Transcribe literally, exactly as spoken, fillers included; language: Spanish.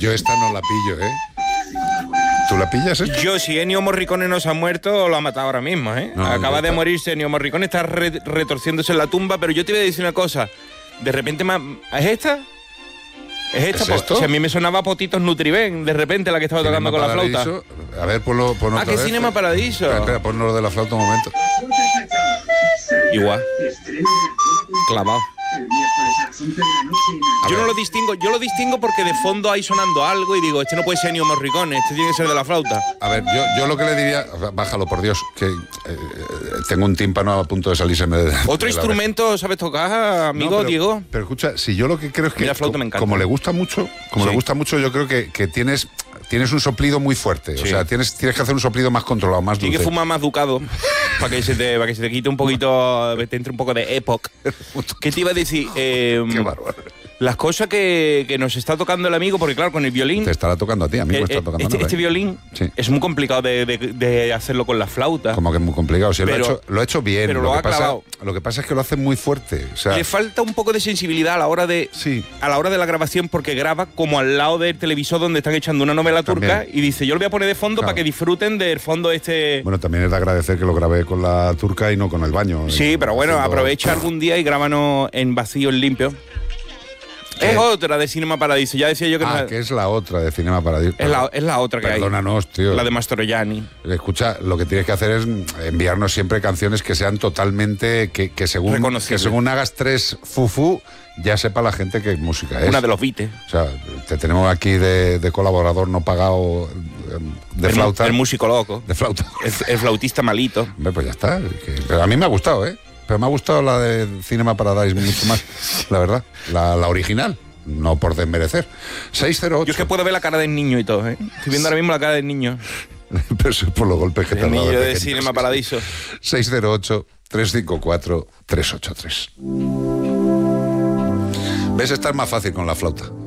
yo esta no la pillo, ¿eh? ¿Tú la pillas esta? Yo, si Ennio Morricone no se ha muerto, lo ha matado ahora mismo, ¿eh? No, Acaba de está... morirse Ennio Morricone, está re retorciéndose en la tumba, pero yo te voy a decir una cosa. De repente, ¿es esta? ¿Es esta? ¿Es esto? Si a mí me sonaba Potitos Nutriben, de repente la que estaba Cinema tocando con Paradiso. la flauta. A ver, ponlo, ponlo Ah, otra ¿qué vez. Cinema Paradiso? Espera, espera, ponlo lo de la flauta un momento. Igual. Clavado. Yo no lo distingo, yo lo distingo porque de fondo hay sonando algo y digo, este no puede ser Ennio Morricone, este tiene que ser de la flauta. A ver, yo, yo lo que le diría, bájalo por Dios, que eh, tengo un tímpano a punto de salirse de, de ¿Otro instrumento sabes tocar, amigo no, pero, Diego? Pero escucha, si yo lo que creo es que Mira, flauta como, me encanta. como le gusta mucho, como Sí. le gusta mucho, yo creo que, que tienes tienes un soplido muy fuerte, Sí. o sea, tienes tienes que hacer un soplido más controlado, más dulce. Tiene que fumar más ducado para que se te para que se te quite un poquito, te entre un poco de epoch. ¿Qué te iba a decir? Eh, Qué bárbaro. Las cosas que, que nos está tocando el amigo, porque claro, con el violín... Te estará tocando a ti, a mí eh, me está eh, tocando este, nada, este ¿eh? violín Sí. es muy complicado de, de, de hacerlo con la flauta. Como que es muy complicado. Si Pero- lo, ha hecho, lo ha hecho bien. pero lo, lo que ha pasa, clavado. lo que pasa es que lo hace muy fuerte. O sea, Le falta un poco de sensibilidad a la hora de sí. a la hora de la grabación, porque graba como al lado del televisor donde están echando una novela También. turca y dice, yo lo voy a poner de fondo Claro. para que disfruten del fondo este... Bueno, también es de agradecer que lo grabé con la turca y no con el baño. Sí, pero bueno, Haciendo- aprovecha algún día y grábanos en vacío, en limpio. ¿Qué? Es otra de Cinema Paradiso, ya decía yo que Ah, no que es la otra de Cinema Paradiso. es la, es la otra que Perdónanos, tío. hay. La de Mastroianni. Escucha, lo que tienes que hacer es enviarnos siempre canciones que sean totalmente, que, que según que Reconocibles. según hagas tres fufu, ya sepa la gente qué música es. Una de los Beatles. O sea, te tenemos aquí de, de colaborador no pagado eh, de el, flauta. El músico loco. De flauta. El, el flautista malito. Hombre, pues ya está. Que- pero a mí me ha gustado, ¿eh? Pero me ha gustado la de Cinema Paradise mucho más, la verdad. La, la original. No por desmerecer. seis cero ocho. Yo es que puedo ver la cara del niño y todo, ¿eh? Estoy viendo ahora mismo la cara del niño. Pero eso es por los golpes que te El han dado. niño de pequeño. Cinema Paradiso. seis cero ocho, tres cinco cuatro, tres ocho tres. ¿Ves? Esta es más fácil con la flauta.